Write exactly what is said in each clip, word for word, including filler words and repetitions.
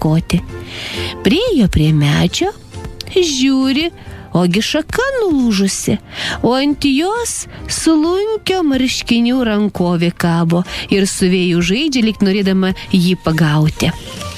ieškoti. Priėjo prie medžio, žiūri, ogi šaka nulūžusi, o ant jos slunkio marškinių rankovė kabo ir su vėju žaidžia, lyg norėdama jį pagauti.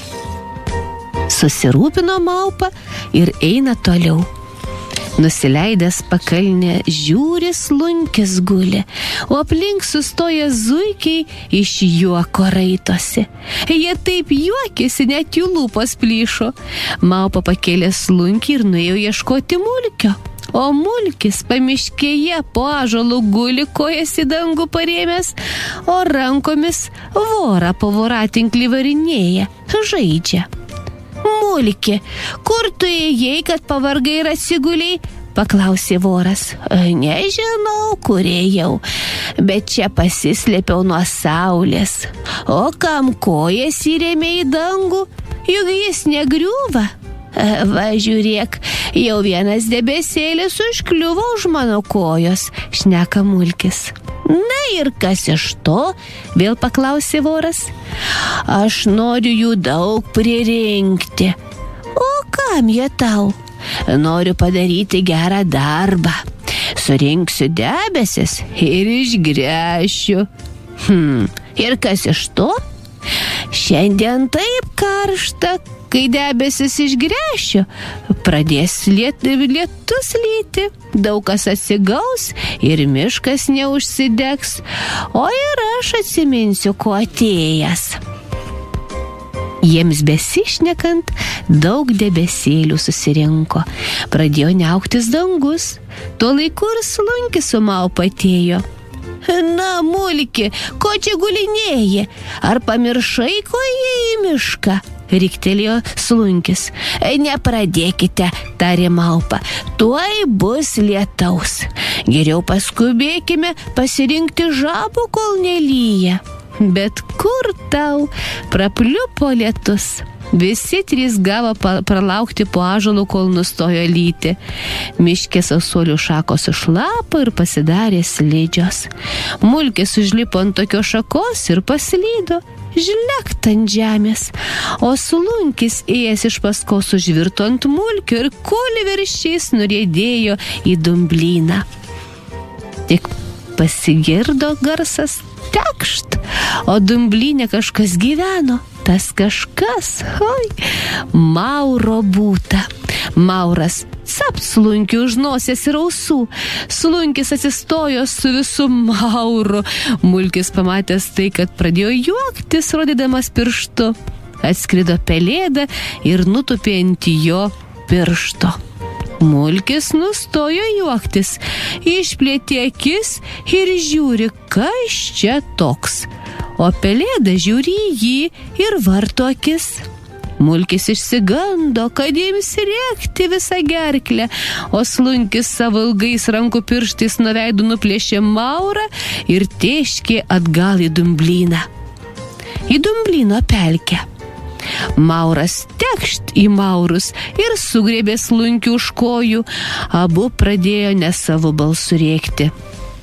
Susirūpino Maupa ir eina toliau. Nusileidęs pakalnę, žiūri, slunkis guli, o aplink sustoja zuikiai iš juoko raitosi. Jie taip juokėsi, net jų lūpos plyšo. Maupa pakėlė slunkį ir nuėjo ieškoti Mulkio. O Mulkis pamiškėje po ąžuolu guli, kojas į dangų parėmęs, o rankomis vorą po voratinklį varinėja, žaidžia. Mulki, kur tu ėjai, kad pavargai ir atsiguliai? Paklausė voras. Nežinau, kur ėjau, bet čia pasislėpiau nuo saulės. O kam kojas įrėmė į dangų, juk jis negriūva. Va, žiūrėk, jau vienas debesėlis užkliuvo už mano kojos, šneka Mulkis. Na ir kas iš to? Vėl paklausė voras. Aš noriu jų daug pririnkti. O kam jie tau? Noriu padaryti gerą darbą. Surinksiu debesis ir išgręšiu. Hmm, ir kas iš to? Šiandien taip karšta, kai debesis išgręšiu, pradės liet, lietus lyti, daug kas atsigaus ir miškas neužsidegs, o ir aš atsiminsiu, ko atėjęs. Jiems besišnekant, daug debesėlių susirinko. Pradėjo niauktis dangus. Tuo laiku ir slunkis su Maupa atėjo. Na, Mulki, ko čia gulinėji? Ar pamiršai, ko įėjai į mišką? Riktelėjo slunkis. Nepradėkite, tarė Maupa, tuoj bus lietaus. Geriau paskubėkime pasirinkti žabų, kol nelyja. Bet kur tau? Prapliupo lietus. Visi trys gavo pralaukti po ąžuolu, kol nustojo lyti. Miške sausuolių šakos išlapo ir pasidarė slidžios. Mulkis užlipo ant tokios šakos ir paslydo, žlekt ant žemės. O slunkis ėjęs iš paskos užvirto ant Mulkio ir kūlversčiais nuriedėjo į dumblyną. Tik pasigirdo garsas tekšt, o dumblyne kažkas gyveno. Tas kažkas, oi, Mauro būta. Mauras capt slunkį už nosies ir ausų. Slunkis atsistojo su visu Mauru. Mulkis pamatęs tai, kad pradėjo juoktis, rodydamas pirštu. Atskrido pelėda ir nutupė ant jo piršto. Mulkis nustojo juoktis, išplėtė akis ir žiūri, kas čia toks. O pelėda žiūri į jį ir varto akis. Mulkis išsigando, kad ims rėkti visą gerklę, o slunkis savo ilgais rankų pirštais nuo veido nuplėšė Maurą ir tėškė atgal į dumblyną. Į dumblyno pelkę. Mauras tekšt į Maurus ir sugriebė slunkį už kojų. Abu pradėjo ne savo balsu rėkti.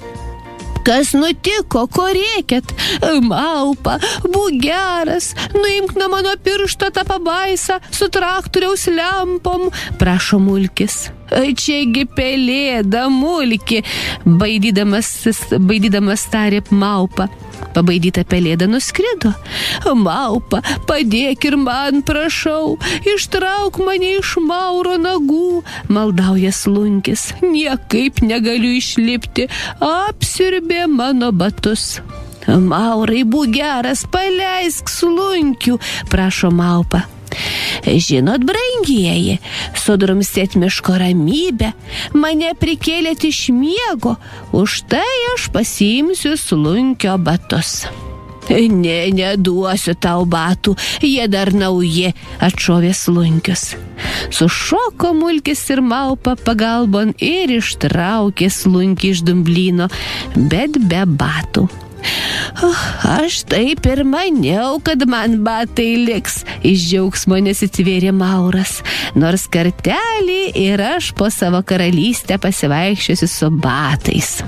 Kas nutiko, ko rėkėt? Maupa, būk geras, nuimk nuo mano piršto tą pabaisą su traktoriaus lempom, prašo Mulkis. Čiagi pelėda, Mulki, baidydamas, baidydamas tarė Maupa. Pabaidyta pelėda nuskrido. Maupa, padėk ir man, prašau, ištrauk mane iš Mauro nagų, maldauja slunkis. Niekaip negaliu išlipti, apsiurbė mano batus. Maurai, būk geras, paleisk slunkių, prašo Maupa. Žinot, brangieji, sudrumstėt miško ramybę, mane prikėlėt iš miego, už tai aš pasiimsiu slunkio batus. Ne, neduosiu tau batų, jie dar nauji, atšovė slunkis. Sušoko Mulkis ir Maupa pagalbon ir ištraukė slunkį iš dumblyno, bet be batų. Oh, aš taip ir maniau, kad man batai liks, iš džiaugsmo nesitvėrė Mauras, nors kartelį ir aš po savo karalystę pasivaikščiosiu su batais.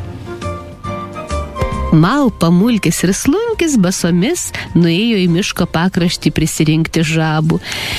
Maupa, Mulkis ir slunkis basomis nuėjo į miško pakraštį prisirinkti žabų.